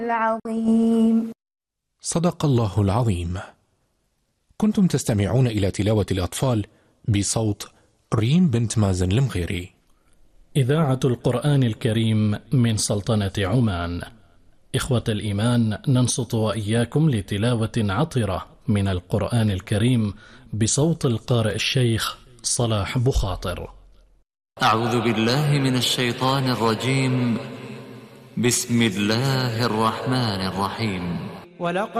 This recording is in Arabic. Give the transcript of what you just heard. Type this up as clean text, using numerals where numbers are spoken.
العظيم. صدق الله العظيم. كنتم تستمعون إلى تلاوة الأطفال بصوت ريم بنت مازن المغيري. إذاعة القرآن الكريم من سلطنة عمان. إخوة الإيمان، ننصت وإياكم لتلاوة عطرة من القرآن الكريم بصوت القارئ الشيخ صلاح بخاطر. أعوذ بالله من الشيطان الرجيم. بسم الله الرحمن الرحيم.